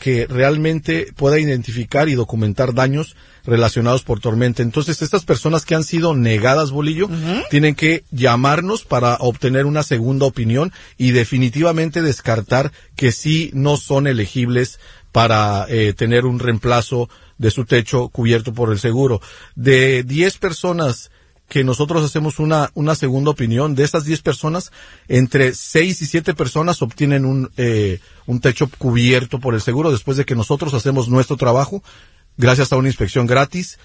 que realmente pueda identificar y documentar daños relacionados por tormenta. Entonces, estas personas que han sido negadas, Bolillo, tienen que llamarnos para obtener una segunda opinión y definitivamente descartar que sí no son elegibles para tener un reemplazo de su techo cubierto por el seguro. De 10 personas que nosotros hacemos una segunda opinión, de esas 10 personas, entre 6 y 7 personas obtienen un techo cubierto por el seguro después de que nosotros hacemos nuestro trabajo, gracias a una inspección gratis,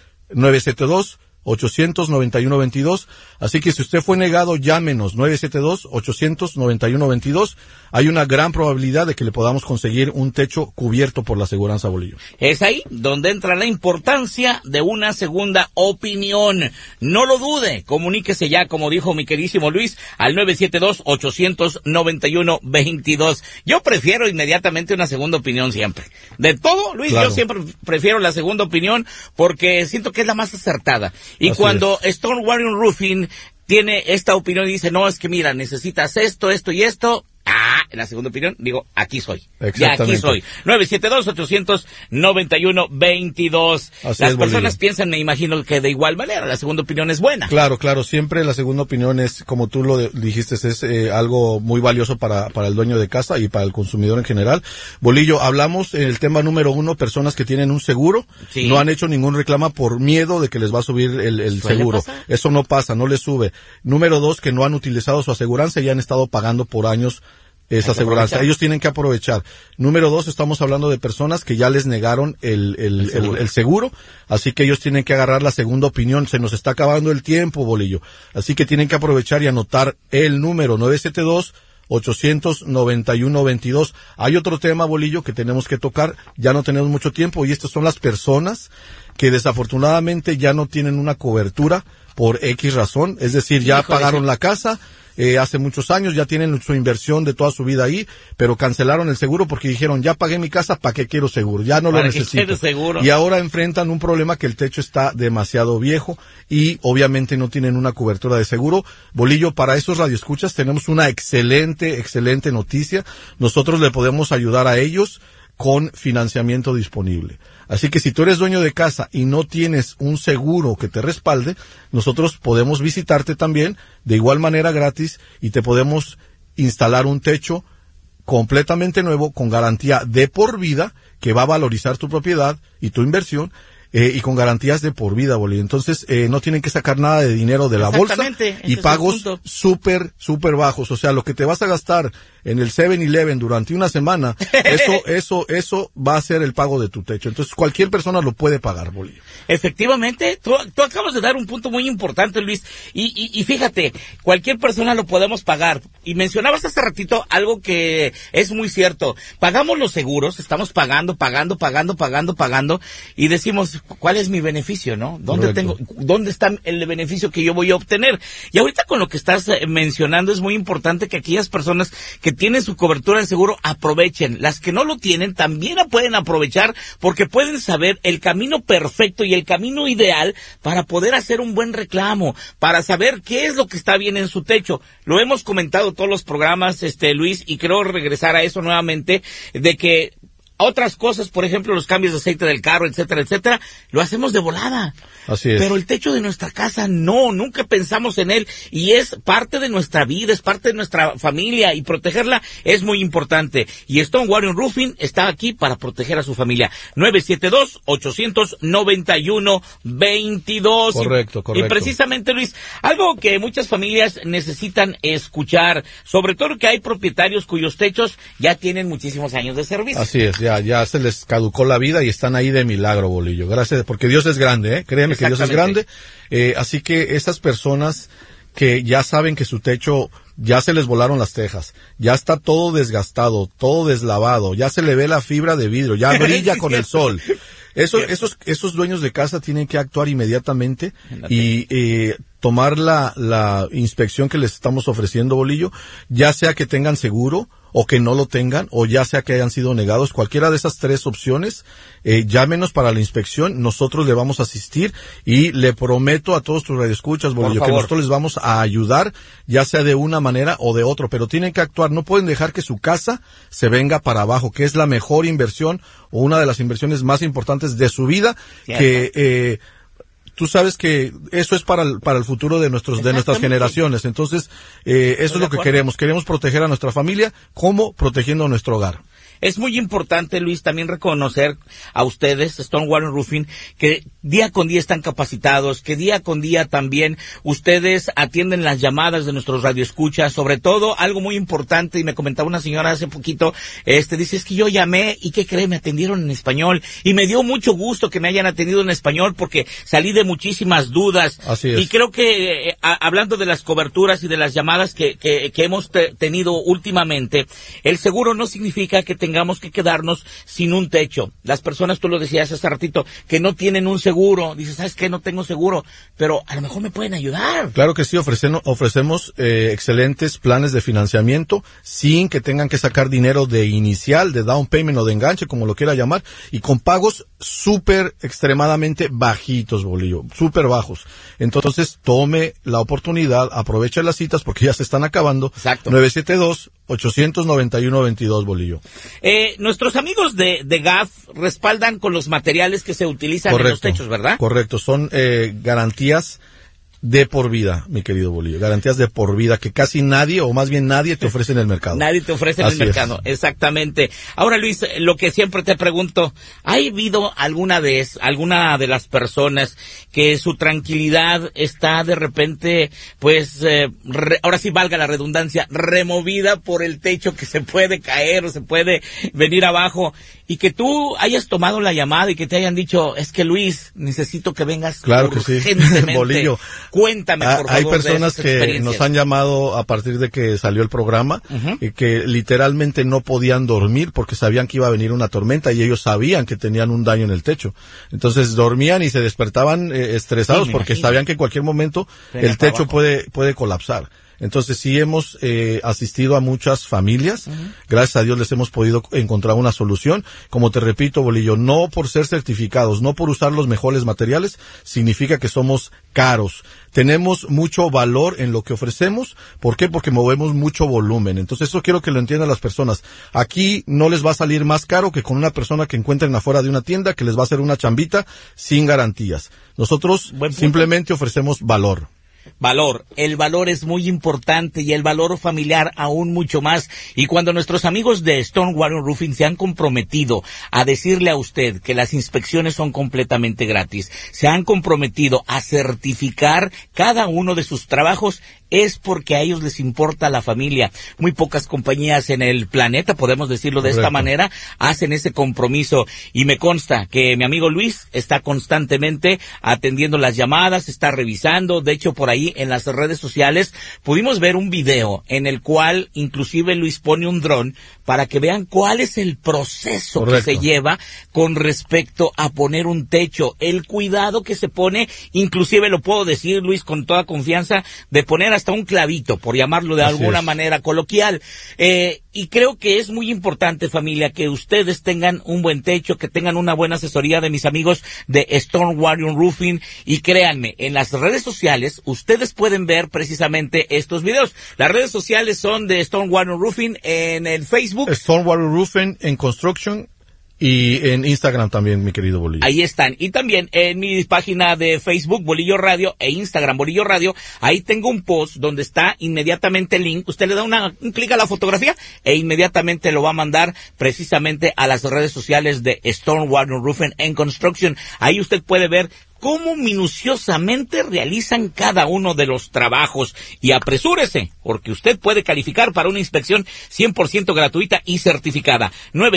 972-800-9122. Así que si usted fue negado, llámenos, 972-800-9122. Hay una gran probabilidad de que le podamos conseguir un techo cubierto por la aseguranza, Bolillo. Es ahí donde entra la importancia de una segunda opinión. No lo dude, comuníquese ya, como dijo mi queridísimo Luis, al 972-800-9122. Yo prefiero inmediatamente una segunda opinión siempre. De todo, Luis, claro. Yo siempre prefiero la segunda opinión porque siento que es la más acertada. Y así cuando Stone Warrior Roofing tiene esta opinión y dice, no, es que mira, necesitas esto, esto y esto. En la segunda opinión, digo, aquí soy. Ya aquí soy. 972-800-9122. Las personas piensan, me imagino, que de igual manera, la segunda opinión es buena. Claro, siempre la segunda opinión es, como tú lo dijiste, es algo muy valioso para el dueño de casa y para el consumidor en general. Bolillo, hablamos en el tema número 1, personas que tienen un seguro, sí. No han hecho ningún reclamo por miedo de que les va a subir el seguro. Pasar? Eso no pasa, no les sube. Número 2, que no han utilizado su aseguranza y han estado pagando por años esa aseguranza. Ellos tienen que aprovechar. Número 2, estamos hablando de personas que ya les negaron el seguro, así que ellos tienen que agarrar la segunda opinión. Se nos está acabando el tiempo, Bolillo. Así que tienen que aprovechar y anotar el número 972-800-9122. Hay otro tema, Bolillo, que tenemos que tocar. Ya no tenemos mucho tiempo y estas son las personas que desafortunadamente ya no tienen una cobertura por X razón. Es decir, ya pagaron la casa, hace muchos años, ya tienen su inversión de toda su vida ahí, pero cancelaron el seguro porque dijeron, ya pagué mi casa, ¿para qué quiero seguro? Ya no lo necesito. Y ahora enfrentan un problema que el techo está demasiado viejo y obviamente no tienen una cobertura de seguro. Bolillo, para esos radioescuchas tenemos una excelente noticia. Nosotros le podemos ayudar a ellos con financiamiento disponible. Así que si tú eres dueño de casa y no tienes un seguro que te respalde, nosotros podemos visitarte también de igual manera gratis y te podemos instalar un techo completamente nuevo con garantía de por vida que va a valorizar tu propiedad y tu inversión. Y con garantías de por vida, Bolillo. Entonces, no tienen que sacar nada de dinero de la bolsa y pagos súper bajos. O sea, lo que te vas a gastar en el 7-Eleven durante una semana, eso va a ser el pago de tu techo. Entonces, cualquier persona lo puede pagar, Bolillo. Efectivamente, tú acabas de dar un punto muy importante, Luis. Y fíjate, cualquier persona lo podemos pagar. Y mencionabas hace ratito algo que es muy cierto. Pagamos los seguros, estamos pagando, y decimos, ¿cuál es mi beneficio, no? ¿Dónde está el beneficio que yo voy a obtener? Y ahorita con lo que estás mencionando es muy importante que aquellas personas que tienen su cobertura de seguro aprovechen. Las que no lo tienen también la pueden aprovechar porque pueden saber el camino perfecto y el camino ideal para poder hacer un buen reclamo, para saber qué es lo que está bien en su techo. Lo hemos comentado todos los programas, Luis, y quiero regresar a eso nuevamente, de que otras cosas, por ejemplo, los cambios de aceite del carro, etcétera, lo hacemos de volada. Así es. Pero el techo de nuestra casa, nunca pensamos en él. Y es parte de nuestra vida, es parte de nuestra familia, y protegerla es muy importante. Y Stone Warrior Roofing está aquí para proteger a su familia. 972-800-9122. Correcto. Y precisamente, Luis, algo que muchas familias necesitan escuchar, sobre todo que hay propietarios cuyos techos ya tienen muchísimos años de servicio. Así es, ya se les caducó la vida y están ahí de milagro, Bolillo. Gracias, porque Dios es grande, créeme que Dios es grande. Así que estas personas que ya saben que su techo ya se les volaron las tejas, ya está todo desgastado, todo deslavado, ya se le ve la fibra de vidrio, ya brilla con el sol. Esos dueños de casa tienen que actuar inmediatamente y tomar la inspección que les estamos ofreciendo, Bolillo, ya sea que tengan seguro o que no lo tengan, o ya sea que hayan sido negados. Cualquiera de esas 3 opciones, llámenos para la inspección, nosotros le vamos a asistir y le prometo a todos tus radioescuchas, Bolillo, que nosotros les vamos a ayudar, ya sea de una manera o de otra, pero tienen que actuar, no pueden dejar que su casa se venga para abajo, que es la mejor inversión o una de las inversiones más importantes de su vida, que tú sabes que eso es para el futuro de nuestras generaciones. Entonces, eso es lo que queremos. Queremos proteger a nuestra familia, como protegiendo a nuestro hogar. Es muy importante, Luis, también reconocer a ustedes, Stone Warren Roofing, que día con día están capacitados, que día con día también ustedes atienden las llamadas de nuestros radioescuchas, sobre todo algo muy importante, y me comentaba una señora hace poquito, dice, es que yo llamé y ¿qué cree? Me atendieron en español, y me dio mucho gusto que me hayan atendido en español porque salí de muchísimas dudas. Así es. Y creo que, hablando de las coberturas y de las llamadas que hemos tenido últimamente, el seguro no significa que tengamos que quedarnos sin un techo. Las personas, tú lo decías hace ratito, que no tienen un seguro. Dices, ¿sabes qué? No tengo seguro, pero a lo mejor me pueden ayudar. Claro que sí, ofrecemos excelentes planes de financiamiento sin que tengan que sacar dinero de inicial, de down payment o de enganche, como lo quiera llamar, y con pagos súper extremadamente bajitos, Bolillo, súper bajos. Entonces, tome la oportunidad, aproveche las citas porque ya se están acabando. Exacto. 972-891-22, Bolillo. Nuestros amigos de GAF respaldan con los materiales que se utilizan en los techos, ¿verdad? Correcto, son garantías de por vida, mi querido Bolillo. Garantías de por vida que casi nadie, o más bien nadie, te ofrece en el mercado. Nadie te ofrece en el mercado, exactamente. Ahora, Luis, lo que siempre te pregunto, ¿ha habido alguna vez, alguna de las personas que su tranquilidad está de repente, pues, ahora sí valga la redundancia, removida por el techo que se puede caer o se puede venir abajo, y que tú hayas tomado la llamada y que te hayan dicho, es que Luis, necesito que vengas urgentemente? Sí. Bolillo. Cuéntame, por favor. Hay personas que nos han llamado a partir de que salió el programa, y que literalmente no podían dormir porque sabían que iba a venir una tormenta y ellos sabían que tenían un daño en el techo. Entonces dormían y se despertaban estresados porque sabían que en cualquier momento el techo puede colapsar. Entonces sí hemos asistido a muchas familias. Gracias a Dios les hemos podido encontrar una solución. Como te repito, Bolillo, no por ser certificados, no por usar los mejores materiales, significa que somos caros. Tenemos mucho valor en lo que ofrecemos. ¿Por qué? Porque movemos mucho volumen. Entonces eso quiero que lo entiendan las personas. Aquí no les va a salir más caro que con una persona que encuentren afuera de una tienda que les va a hacer una chambita sin garantías. Nosotros simplemente ofrecemos valor. Valor, el valor es muy importante y el valor familiar aún mucho más. Y cuando nuestros amigos de Stone Warren Roofing se han comprometido a decirle a usted que las inspecciones son completamente gratis, se han comprometido a certificar cada uno de sus trabajos, es porque a ellos les importa la familia. Muy pocas compañías en el planeta, podemos decirlo de esta manera, hacen ese compromiso. Y me consta que mi amigo Luis está constantemente atendiendo las llamadas, está revisando. De hecho, por ahí en las redes sociales pudimos ver un video en el cual inclusive Luis pone un dron para que vean cuál es el proceso que se lleva con respecto a poner un techo, el cuidado que se pone, inclusive lo puedo decir, Luis, con toda confianza, de poner hasta un clavito, por llamarlo de alguna manera coloquial. Y creo que es muy importante, familia, que ustedes tengan un buen techo, que tengan una buena asesoría de mis amigos de Stone Warren Roofing. Y créanme, en las redes sociales ustedes pueden ver precisamente estos videos. Las redes sociales son de Stone Warren Roofing en el Facebook. Stone Warren Roofing en Construction. Y en Instagram también, mi querido Bolillo. Ahí están. Y también en mi página de Facebook, Bolillo Radio, e Instagram, Bolillo Radio, ahí tengo un post donde está inmediatamente el link. Usted le da un clic a la fotografía e inmediatamente lo va a mandar precisamente a las redes sociales de Stone Warren Roofing and Construction. Ahí usted puede ver cómo minuciosamente realizan cada uno de los trabajos. Y apresúrese, porque usted puede calificar para una inspección 100% gratuita y certificada.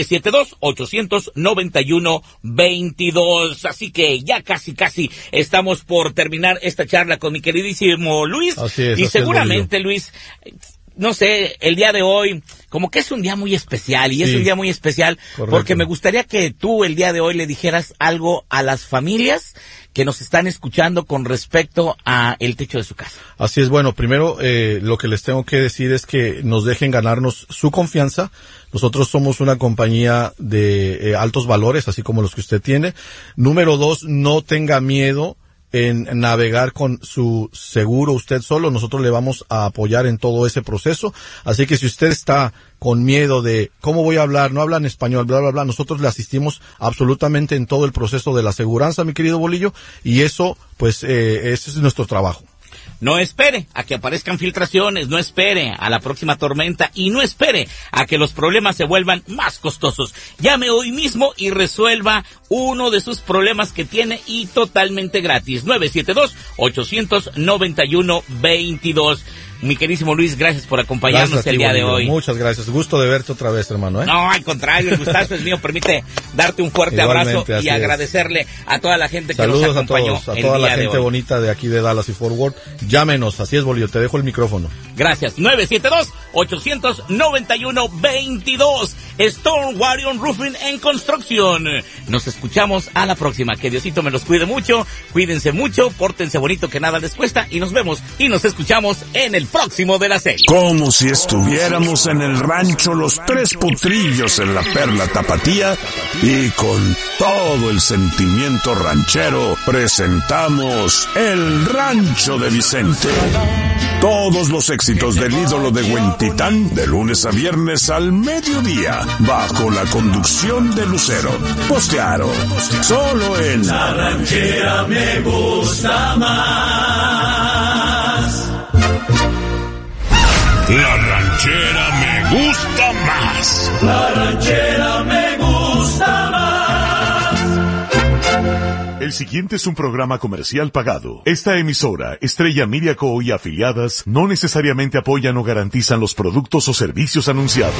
972-891-22. Así que ya casi estamos por terminar esta charla con mi queridísimo Luis. Así es, y seguramente, Luis, no sé, el día de hoy, como que es un día muy especial, y es un día muy especial, correcto, porque me gustaría que tú el día de hoy le dijeras algo a las familias que nos están escuchando con respecto a el techo de su casa. Así es, bueno, primero lo que les tengo que decir es que nos dejen ganarnos su confianza. Nosotros somos una compañía de altos valores, así como los que usted tiene. Número 2, no tenga miedo en navegar con su seguro usted solo. Nosotros le vamos a apoyar en todo ese proceso. Así que si usted está con miedo de cómo voy a hablar, no hablan español, bla, bla, bla, nosotros le asistimos absolutamente en todo el proceso de la aseguranza, mi querido Bolillo, y eso, pues, ese es nuestro trabajo. No espere a que aparezcan filtraciones, no espere a la próxima tormenta y no espere a que los problemas se vuelvan más costosos. Llame hoy mismo y resuelva uno de sus problemas que tiene y totalmente gratis. 972-891-22. Mi queridísimo Luis, gracias por acompañarnos el día de hoy. Muchas gracias. Gusto de verte otra vez, hermano. No, al contrario, el gustazo es mío. Permite darte un fuerte abrazo y agradecerle a toda la gente que nos acompañó. Saludos a toda la gente bonita de aquí de Dallas y Fort Worth. Llámenos, así es, Bolillo, te dejo el micrófono. Gracias. 972-891-22. Storm Warrior Roofing and Construction. Nos escuchamos a la próxima. Que Diosito me los cuide mucho. Cuídense mucho, pórtense bonito, que nada les cuesta. Y nos vemos y nos escuchamos en el próximo de la serie. Como si estuviéramos en el rancho Los Tres Potrillos en la Perla Tapatía, y con todo el sentimiento ranchero presentamos El Rancho de Vicente. Todos los éxitos del ídolo de Huentitán, de lunes a viernes al mediodía, bajo la conducción de Lucero. Postearon, solo en La Ranchera me gusta más. La Ranchera me gusta más. La Ranchera me gusta más. El siguiente es un programa comercial pagado. Esta emisora, Estrella Media Co. y afiliadas, no necesariamente apoyan o garantizan los productos o servicios anunciados.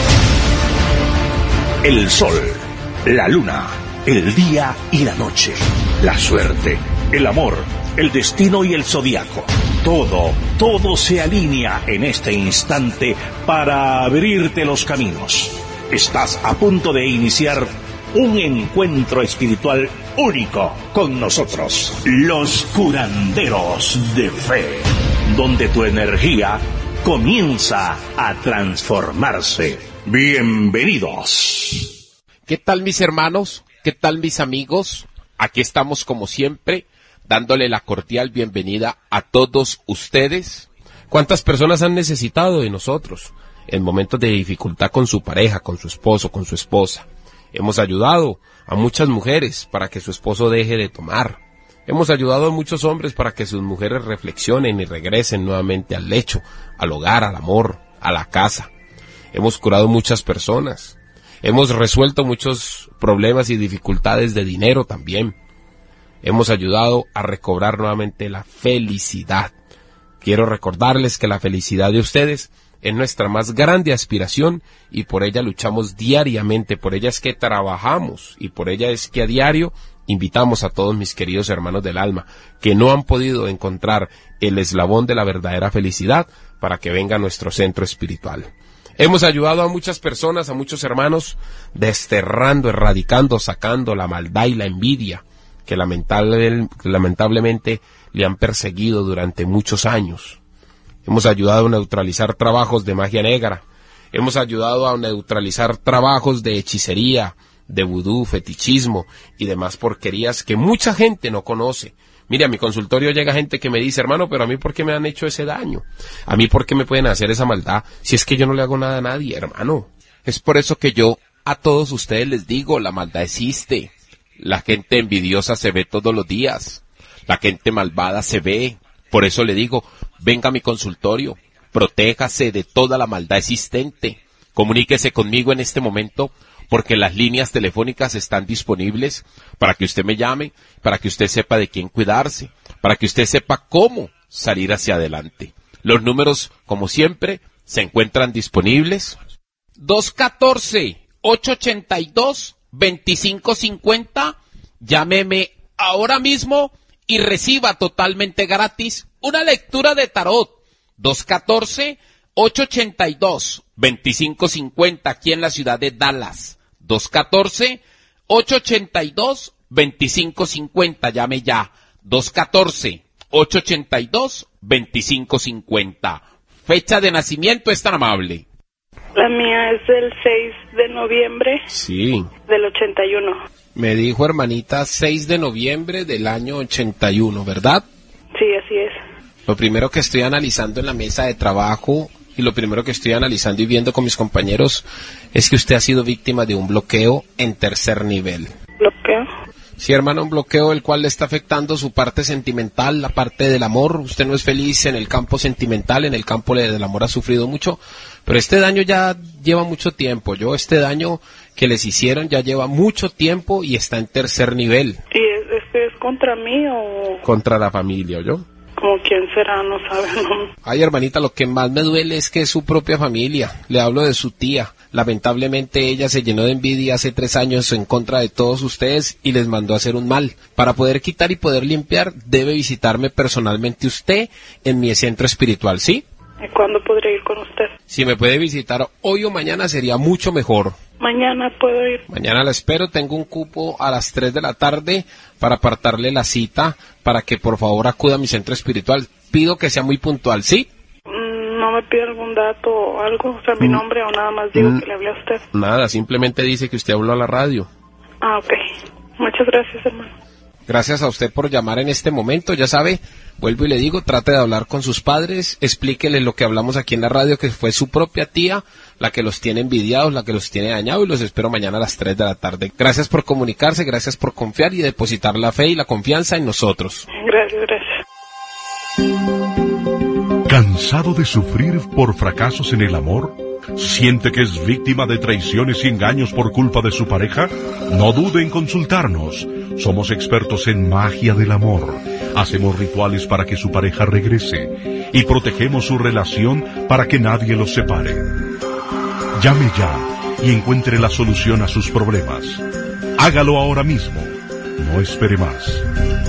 El sol, la luna, el día y la noche, la suerte, el amor, el destino y el zodiaco. Todo se alinea en este instante para abrirte los caminos. Estás a punto de iniciar un encuentro espiritual único con nosotros, los curanderos de fe, donde tu energía comienza a transformarse. Bienvenidos. ¿Qué tal, mis hermanos? ¿Qué tal, mis amigos? Aquí estamos como siempre, dándole la cordial bienvenida a todos ustedes. ¿Cuántas personas han necesitado de nosotros en momentos de dificultad con su pareja, con su esposo, con su esposa? Hemos ayudado a muchas mujeres para que su esposo deje de tomar. Hemos ayudado a muchos hombres para que sus mujeres reflexionen y regresen nuevamente al lecho, al hogar, al amor, a la casa. Hemos curado muchas personas. Hemos resuelto muchos problemas y dificultades de dinero también. Hemos ayudado a recobrar nuevamente la felicidad. Quiero recordarles que la felicidad de ustedes es nuestra más grande aspiración y por ella luchamos diariamente, por ella es que trabajamos y por ella es que a diario invitamos a todos mis queridos hermanos del alma que no han podido encontrar el eslabón de la verdadera felicidad para que venga a nuestro centro espiritual. Hemos ayudado a muchas personas, a muchos hermanos, desterrando, erradicando, sacando la maldad y la envidia que lamentablemente le han perseguido durante muchos años. Hemos ayudado a neutralizar trabajos de magia negra. Hemos ayudado a neutralizar trabajos de hechicería, de vudú, fetichismo y demás porquerías que mucha gente no conoce. Mire, a mi consultorio llega gente que me dice, hermano, pero a mí ¿por qué me han hecho ese daño? ¿A mí por qué me pueden hacer esa maldad? Si es que yo no le hago nada a nadie, hermano. Es por eso que yo a todos ustedes les digo, la maldad existe. La gente envidiosa se ve todos los días. La gente malvada se ve. Por eso le digo, venga a mi consultorio, protéjase de toda la maldad existente. Comuníquese conmigo en este momento, porque las líneas telefónicas están disponibles para que usted me llame, para que usted sepa de quién cuidarse, para que usted sepa cómo salir hacia adelante. Los números, como siempre, se encuentran disponibles. 214-882-2550. Llámeme ahora mismo y reciba totalmente gratis una lectura de tarot. 882-2550 aquí en la ciudad de Dallas. 214-882-2550. Llame ya. 214-882-2550. Fecha de nacimiento, es tan amable. La mía es del 6 de noviembre Sí. del 81. Me dijo, hermanita, 6 de noviembre del año 81, ¿verdad? Sí, así es. Lo primero que estoy analizando en la mesa de trabajo y lo primero que estoy analizando y viendo con mis compañeros es que usted ha sido víctima de un bloqueo en tercer nivel. ¿Bloqueo? Sí, hermano, un bloqueo el cual le está afectando su parte sentimental, la parte del amor. Usted no es feliz en el campo sentimental, en el campo del amor ha sufrido mucho, pero este daño ya lleva mucho tiempo. Este daño que les hicieron ya lleva mucho tiempo y está en tercer nivel. ¿Y es contra mí o...? Contra la familia, ¿oyó? Como quién será, no sabe, ¿no? Ay, hermanita, lo que más me duele es que es su propia familia. Le hablo de su tía. Lamentablemente ella se llenó de envidia hace 3 años en contra de todos ustedes y les mandó a hacer un mal. Para poder quitar y poder limpiar, debe visitarme personalmente usted en mi centro espiritual, ¿sí? ¿Y cuándo podré ir con usted? Si me puede visitar hoy o mañana sería mucho mejor. Mañana puedo ir. Mañana la espero, tengo un cupo a las 3 de la tarde para apartarle la cita para que por favor acuda a mi centro espiritual. Pido que sea muy puntual, ¿sí? ¿No me pide algún dato o algo? O sea, mi nombre o nada más digo que le hablé a usted. Nada, simplemente dice que usted habló a la radio. Ah, ok. Muchas gracias, hermano. Gracias a usted por llamar en este momento, ya sabe, vuelvo y le digo, trate de hablar con sus padres, explíquele lo que hablamos aquí en la radio, que fue su propia tía la que los tiene envidiados, la que los tiene dañados, y los espero mañana a las 3 de la tarde. Gracias por comunicarse, gracias por confiar y depositar la fe y la confianza en nosotros. Gracias. ¿Cansado de sufrir por fracasos en el amor? ¿Siente que es víctima de traiciones y engaños por culpa de su pareja? No dude en consultarnos. Somos expertos en magia del amor. Hacemos rituales para que su pareja regrese y protegemos su relación para que nadie los separe. Llame ya y encuentre la solución a sus problemas. Hágalo ahora mismo. No espere más.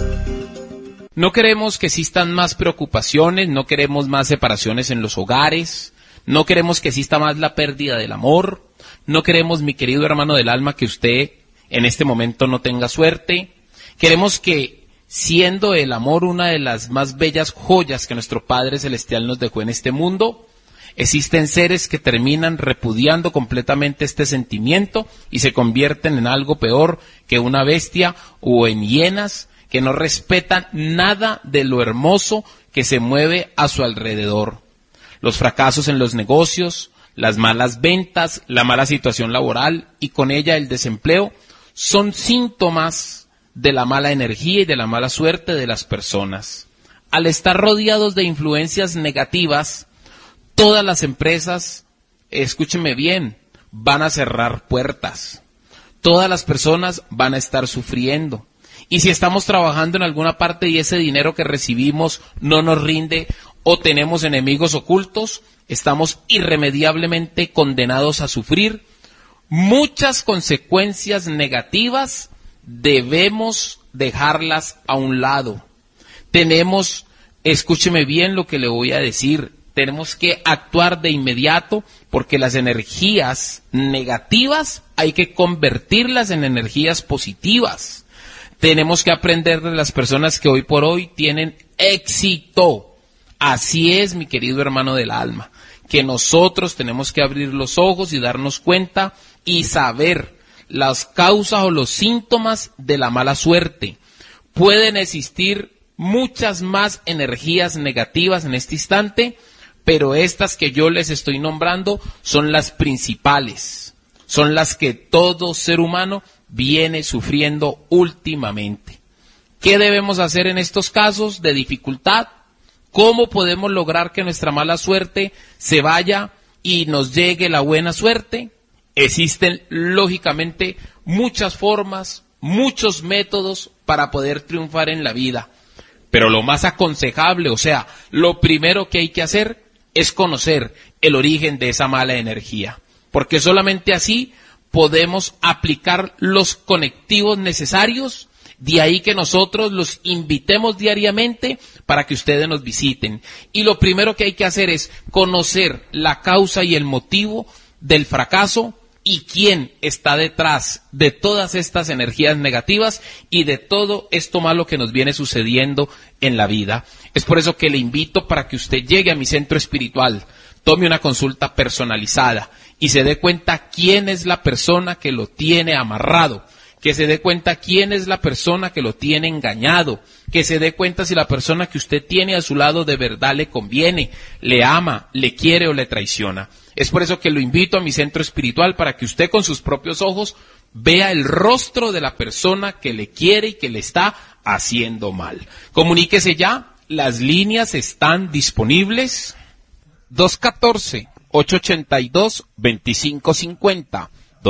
No queremos que existan más preocupaciones, no queremos más separaciones en los hogares, no queremos que exista más la pérdida del amor, no queremos, mi querido hermano del alma, que usted en este momento no tenga suerte. Queremos que, siendo el amor una de las más bellas joyas que nuestro Padre Celestial nos dejó en este mundo, existen seres que terminan repudiando completamente este sentimiento y se convierten en algo peor que una bestia o en hienas que no respetan nada de lo hermoso que se mueve a su alrededor. Los fracasos en los negocios, las malas ventas, la mala situación laboral y con ella el desempleo son síntomas de la mala energía y de la mala suerte de las personas. Al estar rodeados de influencias negativas, todas las empresas, escúchenme bien, van a cerrar puertas. Todas las personas van a estar sufriendo. Y si estamos trabajando en alguna parte y ese dinero que recibimos no nos rinde o tenemos enemigos ocultos, estamos irremediablemente condenados a sufrir muchas consecuencias negativas. Debemos dejarlas a un lado. Tenemos, escúcheme bien lo que le voy a decir, tenemos que actuar de inmediato porque las energías negativas hay que convertirlas en energías positivas. Tenemos que aprender de las personas que hoy por hoy tienen éxito. Así es, mi querido hermano del alma, que nosotros tenemos que abrir los ojos y darnos cuenta y saber las causas o los síntomas de la mala suerte. Pueden existir muchas más energías negativas en este instante, pero estas que yo les estoy nombrando son las principales, son las que todo ser humano viene sufriendo últimamente. ¿Qué debemos hacer en estos casos de dificultad? ¿Cómo podemos lograr que nuestra mala suerte se vaya y nos llegue la buena suerte? Existen, lógicamente, muchas formas, muchos métodos para poder triunfar en la vida. Pero lo más aconsejable, o sea, lo primero que hay que hacer es conocer el origen de esa mala energía. Porque solamente así podemos aplicar los conectivos necesarios De ahí que nosotros los invitemos diariamente para que ustedes nos visiten. Y lo primero que hay que hacer es conocer la causa y el motivo del fracaso y quién está detrás de todas estas energías negativas y de todo esto malo que nos viene sucediendo en la vida. Es por eso que le invito para que usted llegue a mi centro espiritual, tome una consulta personalizada y se dé cuenta quién es la persona que lo tiene amarrado, que se dé cuenta quién es la persona que lo tiene engañado, que se dé cuenta si la persona que usted tiene a su lado de verdad le conviene, le ama, le quiere o le traiciona. Es por eso que lo invito a mi centro espiritual para que usted con sus propios ojos vea el rostro de la persona que le quiere y que le está haciendo mal. Comuníquese ya, las líneas están disponibles. 214-882-2550.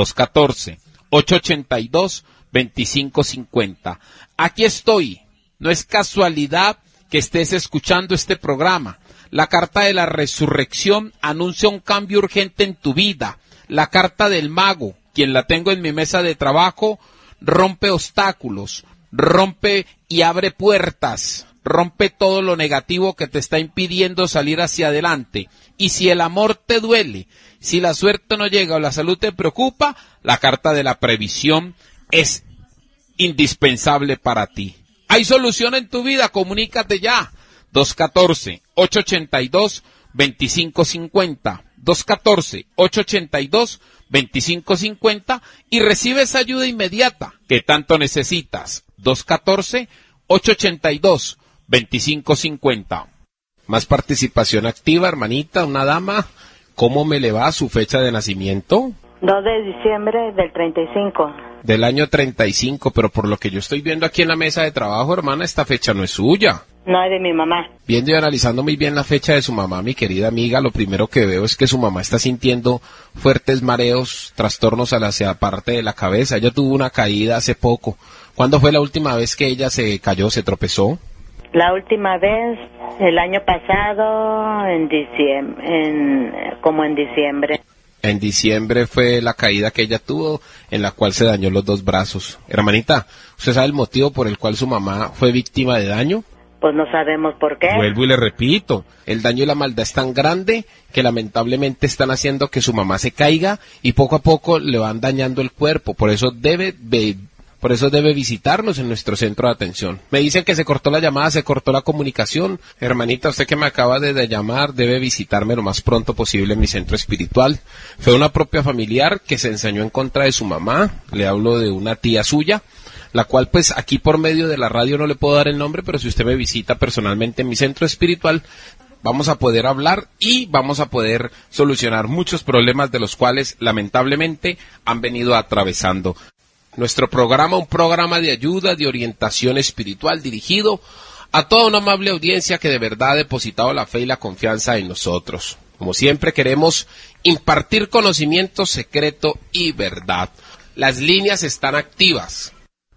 214-882-2550. Aquí estoy. No es casualidad que estés escuchando este programa. La carta de la resurrección anuncia un cambio urgente en tu vida. La carta del mago, quien la tengo en mi mesa de trabajo, rompe obstáculos, rompe y abre puertas, rompe todo lo negativo que te está impidiendo salir hacia adelante. Y si el amor te duele, si la suerte no llega o la salud te preocupa, la carta de la previsión es indispensable para ti. ¿Hay solución en tu vida? Comunícate ya. 214-882-2550. 214-882-2550 y recibe esa ayuda inmediata que tanto necesitas. 214-882-2550. Más participación activa, hermanita, una dama. ¿Cómo me le va su fecha de nacimiento? 2 de diciembre del 35. Del año 35, pero por lo que yo estoy viendo aquí en la mesa de trabajo, hermana, esta fecha no es suya. No, es de mi mamá. Viendo y analizando muy bien la fecha de su mamá, mi querida amiga, lo primero que veo es que su mamá está sintiendo fuertes mareos, trastornos hacia parte de la cabeza. Ella tuvo una caída hace poco. ¿Cuándo fue la última vez que ella se cayó, se tropezó? La última vez, el año pasado, en diciembre, como en diciembre. En diciembre fue la caída que ella tuvo, en la cual se dañó los 2 brazos. Hermanita, ¿usted sabe el motivo por el cual su mamá fue víctima de daño? Pues no sabemos por qué. Vuelvo y le repito, el daño y la maldad es tan grande que lamentablemente están haciendo que su mamá se caiga y poco a poco le van dañando el cuerpo. Por eso debe visitarnos en nuestro centro de atención. Me dicen que se cortó la llamada, se cortó la comunicación. Hermanita, usted que me acaba de llamar, debe visitarme lo más pronto posible en mi centro espiritual. Fue una propia familiar que se ensañó en contra de su mamá. Le hablo de una tía suya, la cual pues aquí por medio de la radio no le puedo dar el nombre, pero si usted me visita personalmente en mi centro espiritual, vamos a poder hablar y vamos a poder solucionar muchos problemas de los cuales lamentablemente han venido atravesando. Nuestro programa, un programa de ayuda, de orientación espiritual dirigido a toda una amable audiencia que de verdad ha depositado la fe y la confianza en nosotros. Como siempre queremos impartir conocimiento secreto y verdad. Las líneas están activas.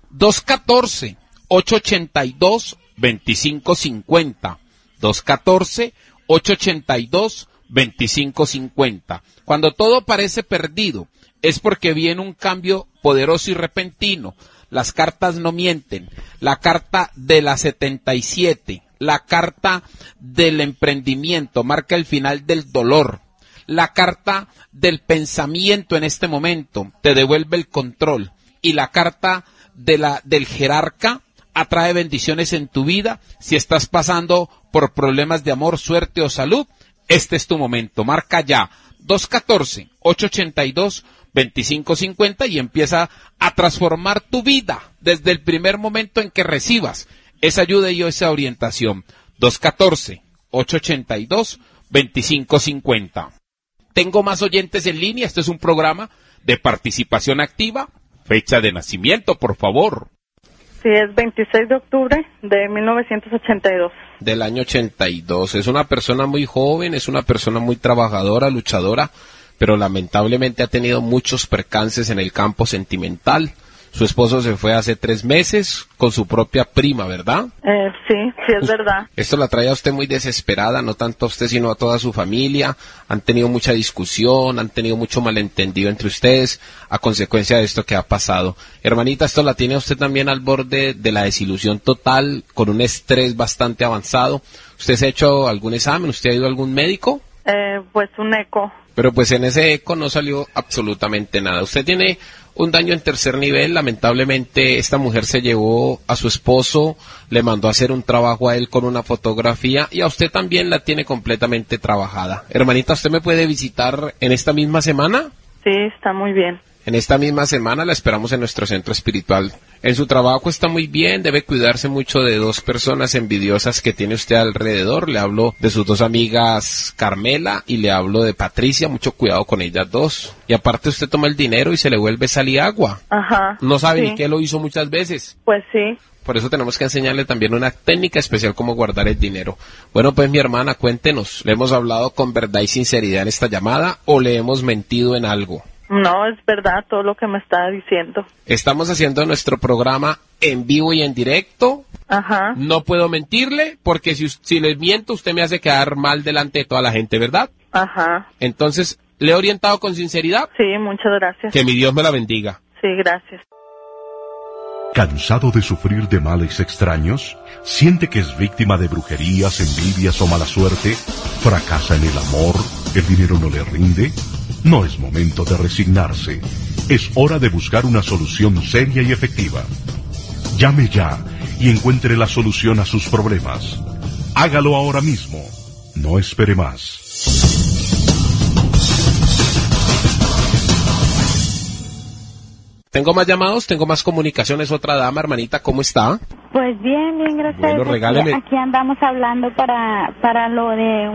214-882-2550. 214-882-2550. Cuando todo parece perdido, es porque viene un cambio poderoso y repentino. Las cartas no mienten. La carta de la 77, la carta del emprendimiento, marca el final del dolor. La carta del pensamiento en este momento te devuelve el control. Y la carta del jerarca atrae bendiciones en tu vida. Si estás pasando por problemas de amor, suerte o salud, este es tu momento. Marca ya 214-882-2550 y empieza a transformar tu vida desde el primer momento en que recibas esa ayuda y esa orientación. 214-882-2550. Tengo más oyentes en línea. Este es un programa de participación activa. Fecha de nacimiento, por favor. Sí, es 26 de octubre de 1982. Del año 82. Es una persona muy joven, es una persona muy trabajadora, luchadora, pero lamentablemente ha tenido muchos percances en el campo sentimental. Su esposo se fue hace 3 meses con su propia prima, ¿verdad? Sí, es verdad. Esto la trae a usted muy desesperada, no tanto a usted sino a toda su familia. Han tenido mucha discusión, han tenido mucho malentendido entre ustedes a consecuencia de esto que ha pasado. Hermanita, esto la tiene a usted también al borde de la desilusión total, con un estrés bastante avanzado. ¿Usted se ha hecho algún examen? ¿Usted ha ido a algún médico? Pues un eco. Pero pues en ese eco no salió absolutamente nada. Usted tiene un daño en 3er nivel. Lamentablemente esta mujer se llevó a su esposo, le mandó a hacer un trabajo a él con una fotografía y a usted también la tiene completamente trabajada. Hermanita, ¿usted me puede visitar en esta misma semana? Sí, está muy bien. En esta misma semana la esperamos en nuestro centro espiritual. En su trabajo está muy bien, debe cuidarse mucho de 2 personas envidiosas que tiene usted alrededor. Le hablo de sus 2 amigas Carmela y le hablo de Patricia, mucho cuidado con ellas 2. Y aparte usted toma el dinero y se le vuelve sal y agua. Ajá. No sabe sí. ni qué lo hizo muchas veces. Pues sí. Por eso tenemos que enseñarle también una técnica especial como guardar el dinero. Bueno, pues mi hermana, cuéntenos, ¿le hemos hablado con verdad y sinceridad en esta llamada o le hemos mentido en algo? No, es verdad todo lo que me está diciendo. Estamos haciendo nuestro programa en vivo y en directo. Ajá. No puedo mentirle, porque si les miento, usted me hace quedar mal delante de toda la gente, ¿verdad? Ajá. Entonces, ¿le he orientado con sinceridad? Sí, muchas gracias. Que mi Dios me la bendiga. Sí, gracias. ¿Cansado de sufrir de males extraños? ¿Siente que es víctima de brujerías, envidias o mala suerte? ¿Fracasa en el amor? ¿El dinero no le rinde? No es momento de resignarse. Es hora de buscar una solución seria y efectiva. Llame ya y encuentre la solución a sus problemas. Hágalo ahora mismo. No espere más. Tengo más llamados, tengo más comunicaciones. Otra dama, hermanita, ¿cómo está? Pues bien, gracias. Bueno, regáleme. Aquí andamos hablando para lo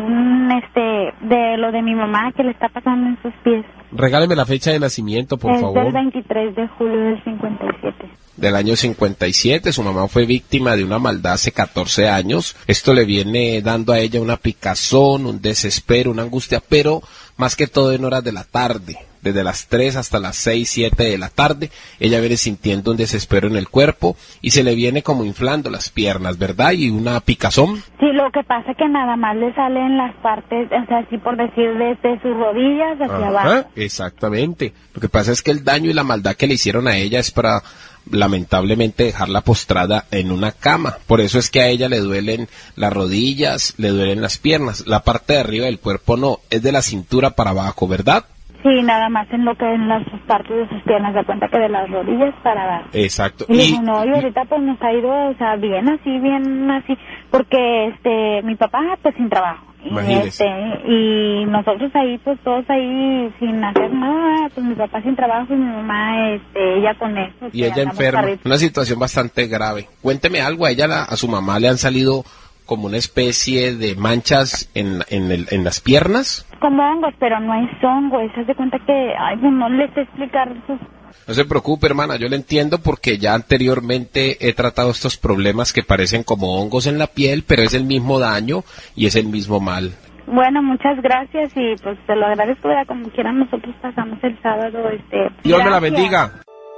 de lo de mi mamá que le está pasando en sus pies. Regáleme la fecha de nacimiento, por favor. Es del 23 de julio del 57. Del año 57, su mamá fue víctima de una maldad hace 14 años. Esto le viene dando a ella una picazón, un desespero, una angustia, pero más que todo en horas de la tarde. Desde las 3 hasta las 6, 7 de la tarde, ella viene sintiendo un desespero en el cuerpo y se le viene como inflando las piernas, ¿verdad? Y una picazón. Sí, lo que pasa es que nada más le salen las partes, o sea, así por decir, desde sus rodillas hacia abajo. Exactamente. Lo que pasa es que el daño y la maldad que le hicieron a ella es para, lamentablemente, dejarla postrada en una cama. Por eso es que a ella le duelen las rodillas, le duelen las piernas. La parte de arriba del cuerpo no, es de la cintura para abajo, ¿verdad? Sí, nada más en lo que en las partes de sus piernas, da cuenta que de las rodillas para abajo. Exacto. Y ahorita pues nos ha ido, o sea, bien así, porque mi papá pues sin trabajo. Imagínese. Y nosotros ahí pues todos ahí sin hacer nada, pues mi papá sin trabajo y mi mamá ella con eso. Y ella enferma, una situación bastante grave. Cuénteme algo, a su mamá le han salido como una especie de manchas en las piernas. Como hongos, pero no es hongo, se hace cuenta que, no les sé explicar eso. No se preocupe, hermana, yo le entiendo porque ya anteriormente he tratado estos problemas que parecen como hongos en la piel, pero es el mismo daño y es el mismo mal. Bueno, muchas gracias y pues te lo agradezco, ¿verdad? Como quieran nosotros pasamos el sábado, Dios me la bendiga.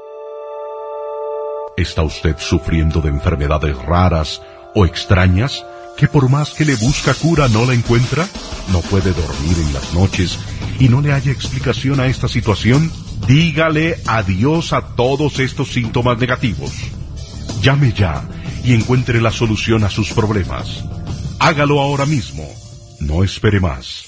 ¿Está usted sufriendo de enfermedades raras o extrañas que por más que le busca cura no la encuentra? ¿No puede dormir en las noches y no le haya explicación a esta situación? Dígale adiós a todos estos síntomas negativos. Llame ya y encuentre la solución a sus problemas. Hágalo ahora mismo. No espere más.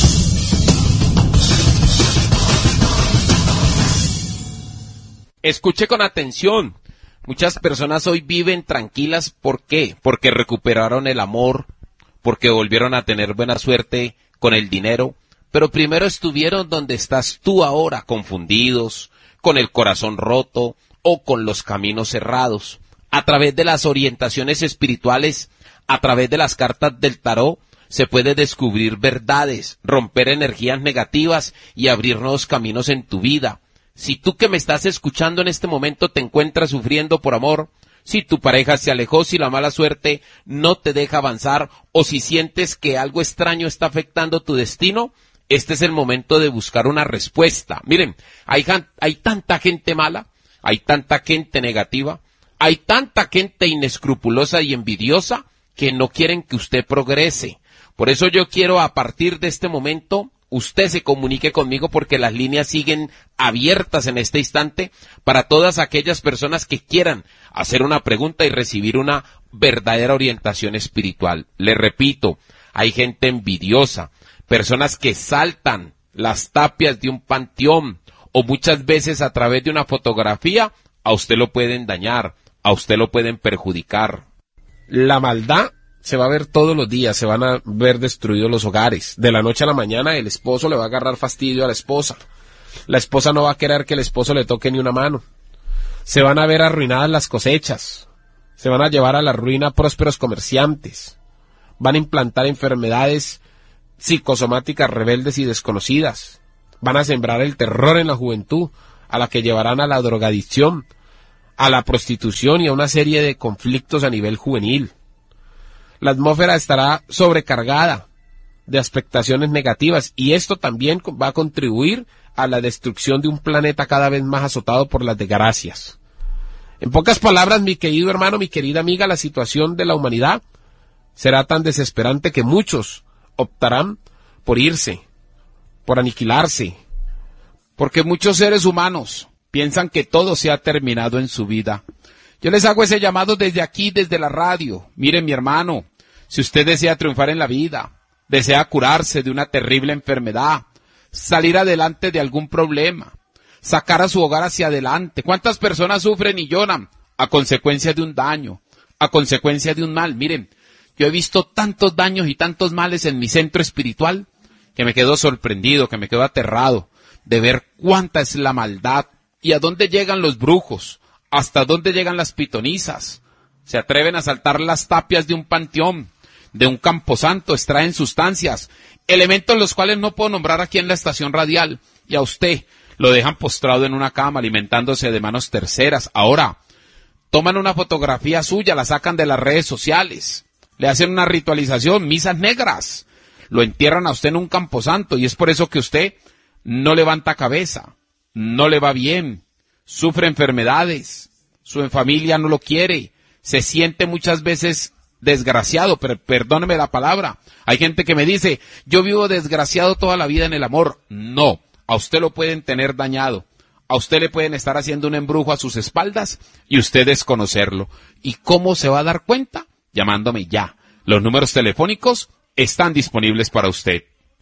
Escuche con atención. Muchas personas hoy viven tranquilas. ¿Por qué? Porque recuperaron el amor, porque volvieron a tener buena suerte con el dinero, pero primero estuvieron donde estás tú ahora, confundidos, con el corazón roto o con los caminos cerrados. A través de las orientaciones espirituales, a través de las cartas del tarot, se puede descubrir verdades, romper energías negativas y abrir nuevos caminos en tu vida. Si tú que me estás escuchando en este momento te encuentras sufriendo por amor, si tu pareja se alejó, si la mala suerte no te deja avanzar o si sientes que algo extraño está afectando tu destino, este es el momento de buscar una respuesta. Miren, hay tanta gente mala. hay tanta gente negativa, hay tanta gente inescrupulosa y envidiosa que no quieren que usted progrese. Por eso yo quiero, a partir de este momento, usted se comunique conmigo, porque las líneas siguen abiertas en este instante para todas aquellas personas que quieran hacer una pregunta y recibir una verdadera orientación espiritual. Le repito, hay gente envidiosa, personas que saltan las tapias de un panteón, o muchas veces a través de una fotografía a usted lo pueden dañar, a usted lo pueden perjudicar. La maldad se va a ver todos los días, se van a ver destruidos los hogares. De la noche a la mañana el esposo le va a agarrar fastidio a la esposa no va a querer que el esposo le toque ni una mano. Se van a ver arruinadas las cosechas, se van a llevar a la ruina prósperos comerciantes, van a implantar enfermedades psicosomáticas rebeldes y desconocidas, van a sembrar el terror en la juventud, a la que llevarán a la drogadicción, a la prostitución y a una serie de conflictos a nivel juvenil. La atmósfera estará sobrecargada de expectaciones negativas, y esto también va a contribuir a la destrucción de un planeta cada vez más azotado por las desgracias. En pocas palabras, mi querido hermano, mi querida amiga, la situación de la humanidad será tan desesperante que muchos optarán por irse, por aniquilarse, porque muchos seres humanos piensan que todo se ha terminado en su vida. Yo les hago ese llamado desde aquí, desde la radio. Miren, mi hermano, si usted desea triunfar en la vida, desea curarse de una terrible enfermedad, salir adelante de algún problema, sacar a su hogar hacia adelante. ¿Cuántas personas sufren y lloran a consecuencia de un daño, a consecuencia de un mal? Miren, yo he visto tantos daños y tantos males en mi centro espiritual que me quedo sorprendido, que me quedo aterrado de ver cuánta es la maldad y a dónde llegan los brujos, hasta dónde llegan las pitonisas. Se atreven a saltar las tapias de un panteón, de un camposanto, extraen sustancias, elementos los cuales no puedo nombrar aquí en la estación radial, y a usted lo dejan postrado en una cama alimentándose de manos terceras. Ahora, toman una fotografía suya, la sacan de las redes sociales, le hacen una ritualización, misas negras, lo entierran a usted en un camposanto, y es por eso que usted no levanta cabeza, no le va bien, sufre enfermedades, su familia no lo quiere, se siente muchas veces desgraciado, pero perdóneme la palabra, hay gente que me dice, yo vivo desgraciado toda la vida en el amor. No, a usted lo pueden tener dañado, a usted le pueden estar haciendo un embrujo a sus espaldas y usted desconocerlo. ¿Y cómo se va a dar cuenta? Llamándome ya. Los números telefónicos están disponibles para usted.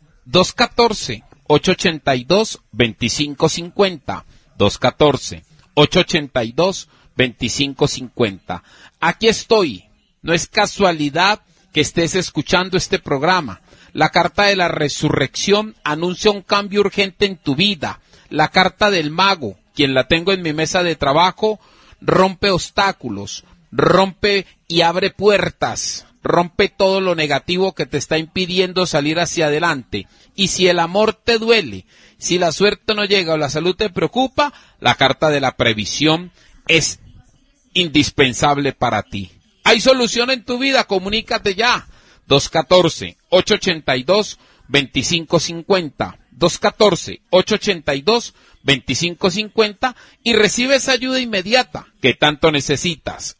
214-882-2550. 214-882-2550. Aquí estoy. No es casualidad que estés escuchando este programa. La carta de la resurrección anuncia un cambio urgente en tu vida. La carta del mago, quien la tengo en mi mesa de trabajo, rompe obstáculos, rompe y abre puertas, rompe todo lo negativo que te está impidiendo salir hacia adelante. Y si el amor te duele, si la suerte no llega o la salud te preocupa, la carta de la previsión es indispensable para ti. ¿Hay solución en tu vida? Comunícate ya. 214-882-2550. 214-882-2550 y recibe esa ayuda inmediata que tanto necesitas.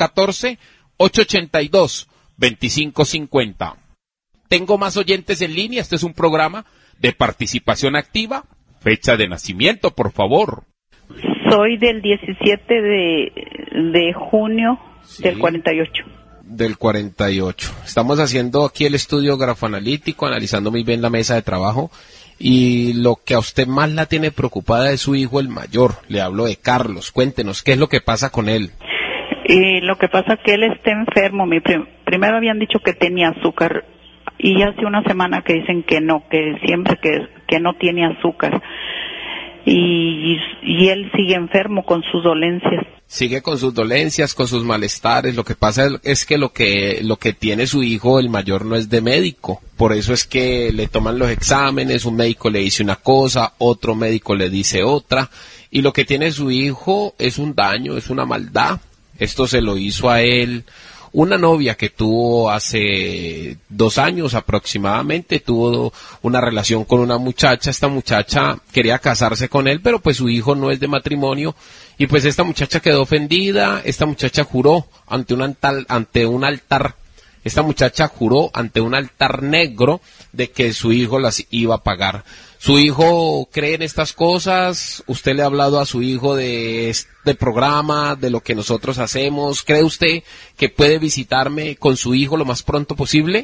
214-882-2550. Tengo más oyentes en línea. Este es un programa de participación activa. Fecha de nacimiento, por favor. Soy del 17 de junio. Sí. Del 48. Del 48. Estamos haciendo aquí el estudio grafoanalítico, analizando muy bien la mesa de trabajo, y lo que a usted más la tiene preocupada es su hijo el mayor. Le hablo de Carlos. Cuéntenos, ¿qué es lo que pasa con él? Lo que pasa es que él está enfermo. Primero habían dicho que tenía azúcar, y hace una semana que dicen que no, que siempre que no tiene azúcar. Y él sigue enfermo con sus dolencias. Sigue con sus dolencias, con sus malestares. Lo que pasa es que lo que tiene su hijo, el mayor, no es de médico. Por eso es que le toman los exámenes, un médico le dice una cosa, otro médico le dice otra. Y lo que tiene su hijo es un daño, es una maldad. Esto se lo hizo a él una novia que tuvo hace 2 años aproximadamente, tuvo una relación con una muchacha. Esta muchacha quería casarse con él, pero pues su hijo no es de matrimonio, y pues esta muchacha quedó ofendida. Esta muchacha juró ante un altar. Esta muchacha juró ante un altar negro de que su hijo las iba a pagar. ¿Su hijo cree en estas cosas? ¿Usted le ha hablado a su hijo de este programa, de lo que nosotros hacemos? ¿Cree usted que puede visitarme con su hijo lo más pronto posible?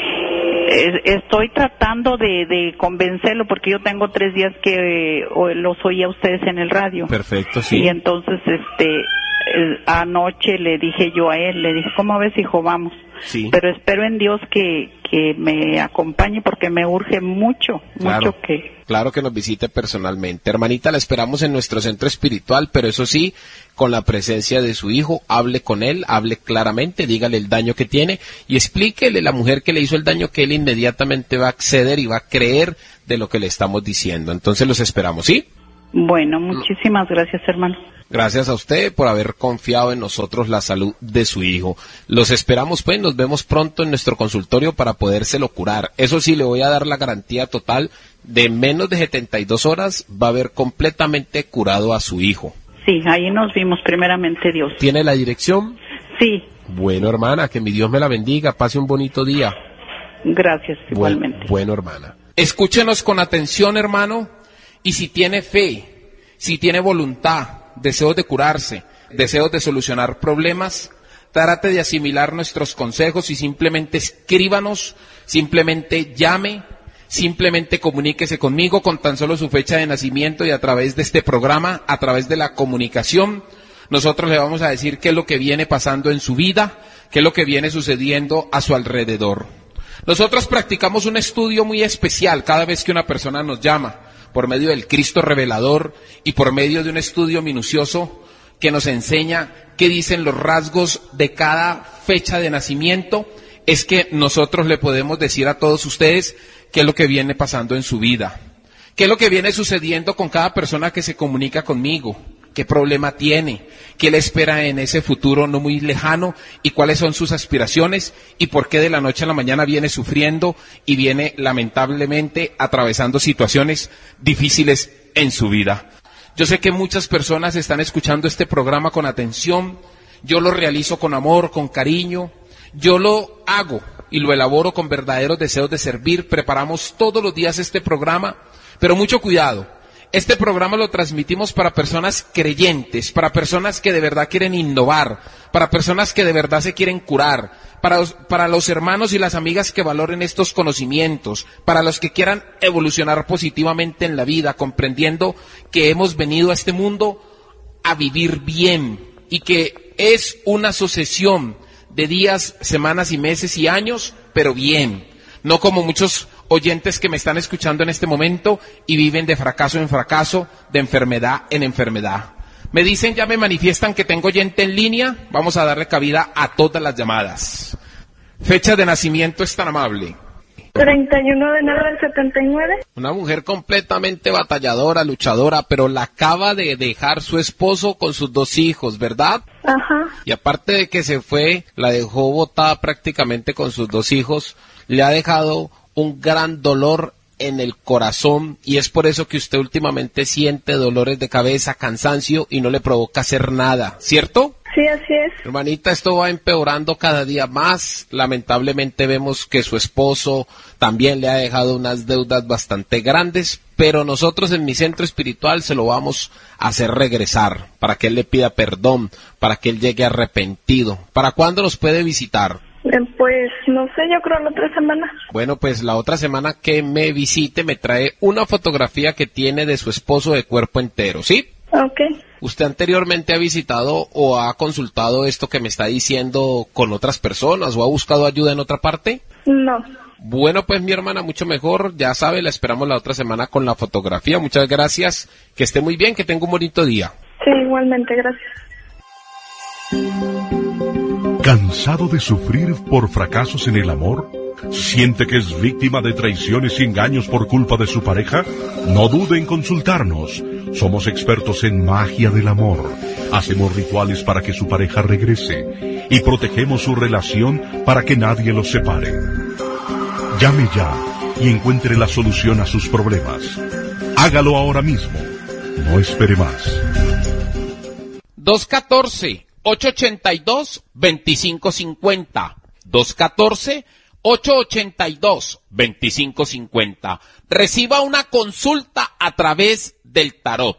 Estoy tratando de convencerlo, porque yo tengo 3 días que los oí a ustedes en el radio. Perfecto, sí. Y entonces, anoche le dije yo a él, le dije, ¿cómo ves, hijo? Vamos. Sí. Pero espero en Dios que me acompañe, porque me urge mucho que... Claro que nos visite personalmente. Hermanita, la esperamos en nuestro centro espiritual, pero eso sí, con la presencia de su hijo. Hable con él, hable claramente, dígale el daño que tiene y explíquele a la mujer que le hizo el daño, que él inmediatamente va a acceder y va a creer de lo que le estamos diciendo. Entonces los esperamos, ¿sí? Bueno, muchísimas gracias, hermano. Gracias a usted por haber confiado en nosotros la salud de su hijo. Los esperamos, pues, nos vemos pronto en nuestro consultorio para podérselo curar. Eso sí, le voy a dar la garantía total de menos de 72 horas va a haber completamente curado a su hijo. Sí, ahí nos vimos, primeramente Dios. ¿Tiene la dirección? Sí. Bueno, hermana, que mi Dios me la bendiga, pase un bonito día. Gracias, igualmente. Bueno, hermana. Escúchenos con atención, hermano, y si tiene fe, si tiene voluntad, deseos de curarse, deseos de solucionar problemas, trate de asimilar nuestros consejos y simplemente escríbanos, simplemente llame, simplemente comuníquese conmigo con tan solo su fecha de nacimiento, y a través de este programa, a través de la comunicación, nosotros le vamos a decir qué es lo que viene pasando en su vida, qué es lo que viene sucediendo a su alrededor. Nosotros practicamos un estudio muy especial cada vez que una persona nos llama, por medio del Cristo revelador y por medio de un estudio minucioso que nos enseña qué dicen los rasgos de cada fecha de nacimiento. Es que nosotros le podemos decir a todos ustedes qué es lo que viene pasando en su vida, qué es lo que viene sucediendo con cada persona que se comunica conmigo, qué problema tiene, qué le espera en ese futuro no muy lejano, y cuáles son sus aspiraciones, y por qué de la noche a la mañana viene sufriendo y viene lamentablemente atravesando situaciones difíciles en su vida. Yo sé que muchas personas están escuchando este programa con atención. Yo lo realizo con amor, con cariño. Yo lo hago y lo elaboro con verdaderos deseos de servir. Preparamos todos los días este programa, pero mucho cuidado. Este programa lo transmitimos para personas creyentes, para personas que de verdad quieren innovar, para personas que de verdad se quieren curar, para los hermanos y las amigas que valoren estos conocimientos, para los que quieran evolucionar positivamente en la vida, comprendiendo que hemos venido a este mundo a vivir bien y que es una sucesión de días, semanas y meses y años, pero bien, no como muchos oyentes que me están escuchando en este momento y viven de fracaso en fracaso, de enfermedad en enfermedad. Me dicen, ya me manifiestan que tengo oyente en línea. Vamos a darle cabida a todas las llamadas. Fecha de nacimiento es tan amable. 31 de enero del 79. Una mujer completamente batalladora, luchadora, pero la acaba de dejar su esposo con sus 2 hijos, ¿verdad? Ajá. Y aparte de que se fue, la dejó botada prácticamente con sus 2 hijos, le ha dejado un gran dolor en el corazón, y es por eso que usted últimamente siente dolores de cabeza, cansancio, y no le provoca hacer nada, ¿cierto? Sí, así es. Hermanita, esto va empeorando cada día más. Lamentablemente vemos que su esposo también le ha dejado unas deudas bastante grandes, pero nosotros en mi centro espiritual se lo vamos a hacer regresar, para que él le pida perdón, para que él llegue arrepentido. ¿Para cuándo nos puede visitar? Pues no sé, yo creo la otra semana. Bueno, pues la otra semana que me visite me trae una fotografía que tiene de su esposo de cuerpo entero, ¿sí? Okay. ¿Usted anteriormente ha visitado o ha consultado esto que me está diciendo con otras personas o ha buscado ayuda en otra parte? No. Bueno, pues mi hermana, mucho mejor, ya sabe, la esperamos la otra semana con la fotografía. Muchas gracias, que esté muy bien, que tenga un bonito día. Sí, igualmente, gracias. ¿Cansado de sufrir por fracasos en el amor? ¿Siente que es víctima de traiciones y engaños por culpa de su pareja? No dude en consultarnos. Somos expertos en magia del amor. Hacemos rituales para que su pareja regrese y protegemos su relación para que nadie los separe. Llame ya y encuentre la solución a sus problemas. Hágalo ahora mismo. No espere más. 214-882-2550. 214-882-2550. Reciba una consulta a través del tarot.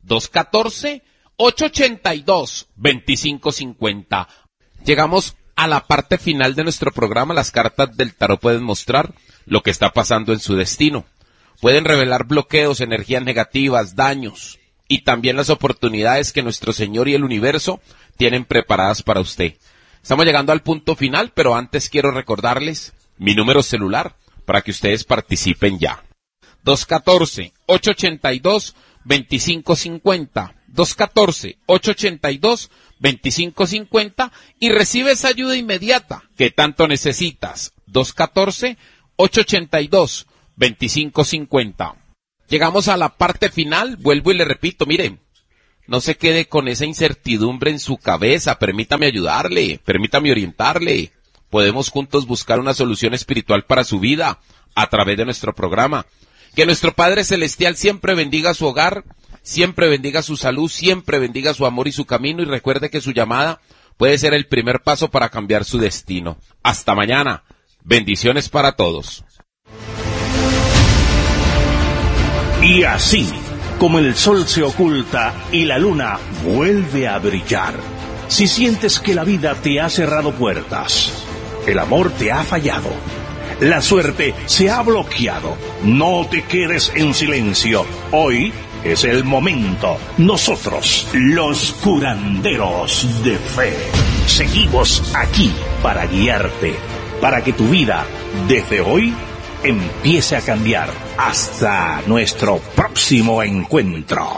214-882-2550. Llegamos a la parte final de nuestro programa. Las cartas del tarot pueden mostrar lo que está pasando en su destino. Pueden revelar bloqueos, energías negativas, daños y también las oportunidades que nuestro Señor y el universo tienen preparadas para usted. Estamos llegando al punto final, pero antes quiero recordarles mi número celular para que ustedes participen ya. 214-882-2550. 214-882-2550 y recibe esa ayuda inmediata que tanto necesitas. 214-882-2550. Llegamos a la parte final, vuelvo y le repito, miren, no se quede con esa incertidumbre en su cabeza, permítame ayudarle, permítame orientarle. Podemos juntos buscar una solución espiritual para su vida a través de nuestro programa. Que nuestro Padre Celestial siempre bendiga su hogar, siempre bendiga su salud, siempre bendiga su amor y su camino, y recuerde que su llamada puede ser el primer paso para cambiar su destino. Hasta mañana. Bendiciones para todos. Y así, como el sol se oculta y la luna vuelve a brillar, si sientes que la vida te ha cerrado puertas, el amor te ha fallado, la suerte se ha bloqueado, no te quedes en silencio. Hoy es el momento. Nosotros, los curanderos de fe, seguimos aquí para guiarte, para que tu vida, desde hoy, empiece a cambiar. Hasta nuestro próximo encuentro.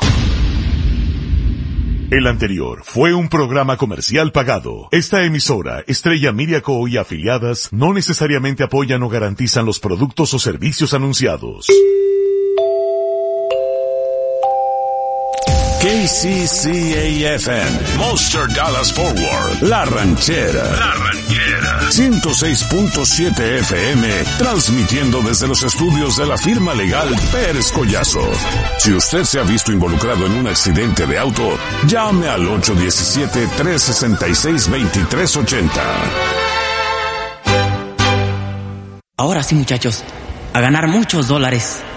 El anterior fue un programa comercial pagado. Esta emisora, Estrella Media Co. y afiliadas, no necesariamente apoyan o garantizan los productos o servicios anunciados. KCCA-FM, Monster Dallas Forward, La Ranchera. 106.7 FM, transmitiendo desde los estudios de la firma legal Pérez Collazo. Si usted se ha visto involucrado en un accidente de auto, llame al 817-366-2380. Ahora sí, muchachos, a ganar muchos dólares.